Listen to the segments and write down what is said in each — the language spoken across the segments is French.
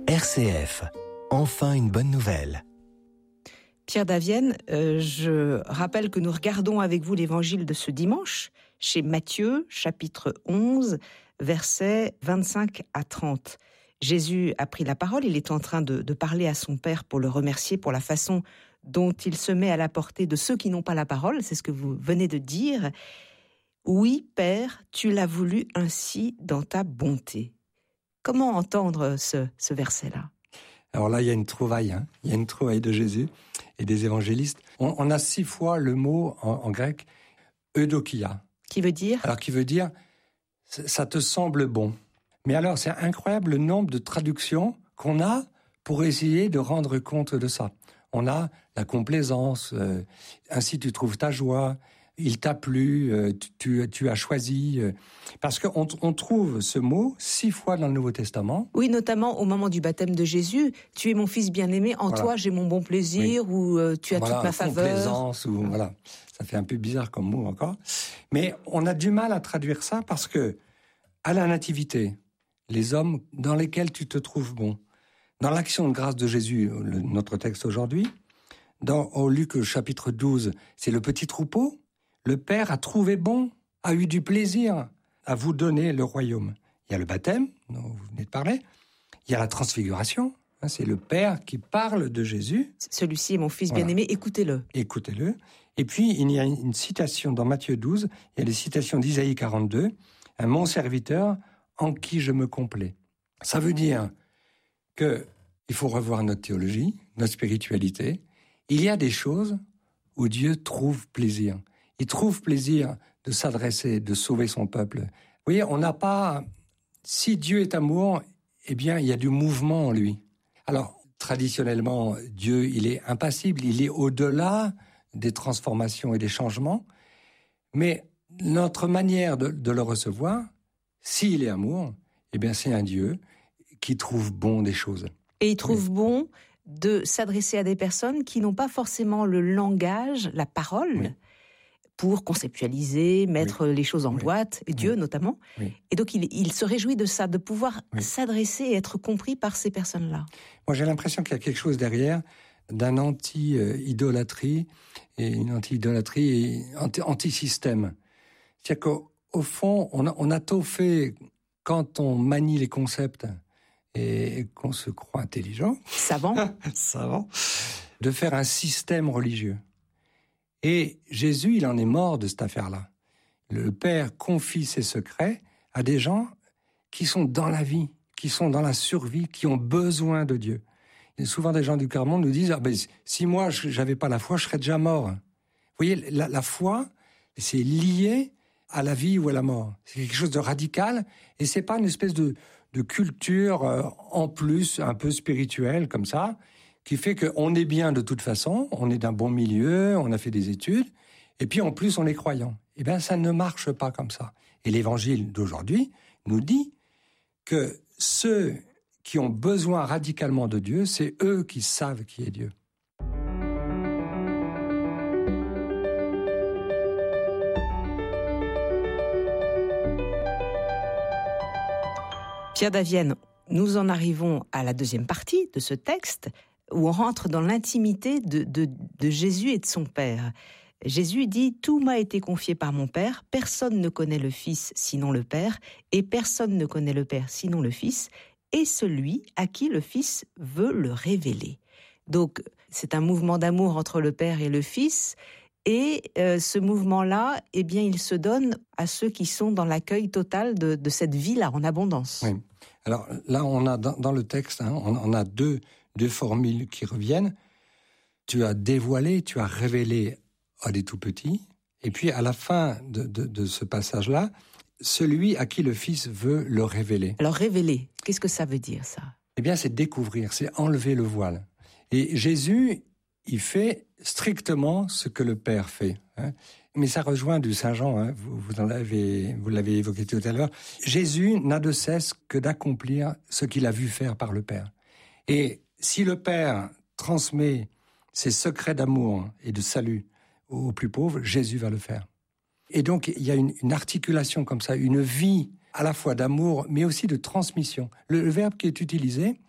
RCF, enfin une bonne nouvelle. Pierre Davienne, je rappelle que nous regardons avec vous l'évangile de ce dimanche, chez Matthieu, chapitre 11, versets 25 à 30. Jésus a pris la parole, il est en train de parler à son Père pour le remercier pour la façon dont il se met à la portée de ceux qui n'ont pas la parole, c'est ce que vous venez de dire. Oui, Père, tu l'as voulu ainsi dans ta bonté. Comment entendre ce verset-là ? Alors là, il y a une trouvaille, il y a une trouvaille de Jésus et des évangélistes. On a 6 fois le mot en grec eudokia. Qui veut dire ? Alors, qui veut dire ça te semble bon. Mais alors, c'est incroyable le nombre de traductions qu'on a pour essayer de rendre compte de ça. On a la complaisance, ainsi tu trouves ta joie, il t'a plu, tu as choisi. Parce qu'on trouve ce mot 6 fois dans le Nouveau Testament. Oui, notamment au moment du baptême de Jésus. Tu es mon fils bien-aimé, en toi j'ai mon bon plaisir, oui. Ou tu as toute ma faveur. Complaisance, ou voilà. Ça fait un peu bizarre comme mot encore. Mais on a du mal à traduire ça parce que, à la nativité, les hommes dans lesquels tu te trouves bon, dans l'action de grâce de Jésus, notre texte aujourd'hui, au Luc chapitre 12, c'est le petit troupeau. Le Père a trouvé bon, a eu du plaisir à vous donner le royaume. Il y a le baptême, dont vous venez de parler. Il y a la transfiguration. C'est le Père qui parle de Jésus. Celui-ci est mon fils bien-aimé, écoutez-le. Écoutez-le. Et puis, il y a une citation dans Matthieu 12, il y a les citations d'Isaïe 42, « Un mon serviteur en qui je me complais ». Ça veut dire qu'il faut revoir notre théologie, notre spiritualité. Il y a des choses où Dieu trouve plaisir. Il trouve plaisir de s'adresser, de sauver son peuple. Vous voyez, on n'a pas... Si Dieu est amour, eh bien, il y a du mouvement en lui. Alors, traditionnellement, Dieu, il est impassible, il est au-delà des transformations et des changements. Mais notre manière de le recevoir, s'il est amour, eh bien, c'est un Dieu qui trouve bon des choses. Et il trouve bon de s'adresser à des personnes qui n'ont pas forcément le langage, la parole, pour conceptualiser, mettre les choses en boîte, et Dieu notamment. Oui. Et donc il se réjouit de ça, de pouvoir s'adresser et être compris par ces personnes-là. Moi j'ai l'impression qu'il y a quelque chose derrière d'un anti-idolâtrie, et une anti-idolâtrie et anti-système. C'est-à-dire qu'au fond, on a tôt fait, quand on manie les concepts et qu'on se croit intelligent, savant, de faire un système religieux. Et Jésus, il en est mort de cette affaire-là. Le Père confie ses secrets à des gens qui sont dans la vie, qui sont dans la survie, qui ont besoin de Dieu. Et souvent, des gens du quart-monde nous disent si moi, j'avais pas la foi, je serais déjà mort. Vous voyez, la foi, c'est lié à la vie ou à la mort. C'est quelque chose de radical, et c'est pas une espèce de culture en plus, un peu spirituelle, comme ça, qui fait qu'on est bien de toute façon, on est d'un bon milieu, on a fait des études, et puis en plus on est croyant. Eh bien, ça ne marche pas comme ça. Et l'évangile d'aujourd'hui nous dit que ceux qui ont besoin radicalement de Dieu, c'est eux qui savent qui est Dieu. Pierre Davienne, nous en arrivons à la deuxième partie de ce texte, où on rentre dans l'intimité de Jésus et de son Père. Jésus dit « Tout m'a été confié par mon Père, personne ne connaît le Fils sinon le Père, et personne ne connaît le Père sinon le Fils, et celui à qui le Fils veut le révéler. » Donc, c'est un mouvement d'amour entre le Père et le Fils, et ce mouvement-là, eh bien, il se donne à ceux qui sont dans l'accueil total de cette vie-là, en abondance. Oui. Alors là, on a dans le texte, on a deux formules qui reviennent. Tu as dévoilé, tu as révélé à des tout-petits. Et puis, à la fin de ce passage-là, celui à qui le Fils veut le révéler. Alors, révéler, qu'est-ce que ça veut dire, ça ? Eh bien, c'est découvrir, c'est enlever le voile. Et Jésus, il fait strictement ce que le Père fait. Mais ça rejoint du Saint Jean, vous l'avez évoqué tout à l'heure. Jésus n'a de cesse que d'accomplir ce qu'il a vu faire par le Père. Et si le Père transmet ses secrets d'amour et de salut aux plus pauvres, Jésus va le faire. Et donc, il y a une articulation comme ça, une vie à la fois d'amour, mais aussi de transmission. Le verbe qui est utilisé,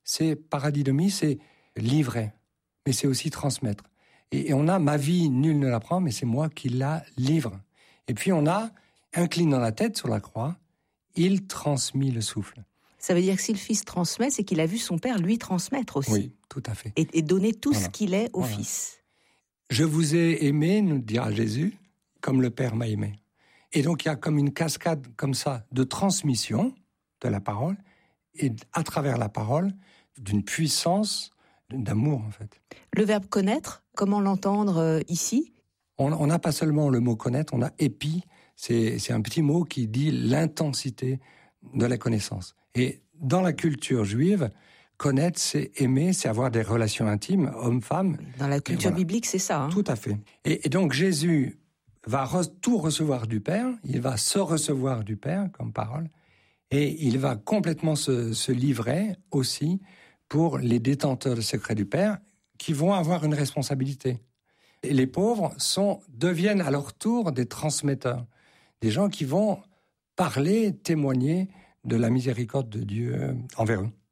c'est paradidomie, c'est livrer, mais c'est aussi transmettre. Et on a ma vie, nul ne la prend, mais c'est moi qui la livre. Et puis on a, inclinant la tête sur la croix, il transmit le souffle. Ça veut dire que si le Fils transmet, c'est qu'il a vu son Père lui transmettre aussi. Oui, tout à fait. Et donner tout ce qu'il est au Fils. Je vous ai aimé, nous dira Jésus, comme le Père m'a aimé. Et donc il y a comme une cascade comme ça de transmission de la parole, et à travers la parole, d'une puissance, d'amour en fait. Le verbe connaître, comment l'entendre ici ? On n'a pas seulement le mot connaître, on a épi, c'est un petit mot qui dit l'intensité de la connaissance. Et dans la culture juive, connaître, c'est aimer, c'est avoir des relations intimes, homme-femme. Dans la culture biblique, c'est ça. Hein. Tout à fait. Et donc Jésus va tout recevoir du Père, il va se recevoir du Père comme parole, et il va complètement se livrer aussi pour les détenteurs de secrets du Père qui vont avoir une responsabilité. Et les pauvres deviennent à leur tour des transmetteurs, des gens qui vont parler, témoigner de la miséricorde de Dieu envers eux.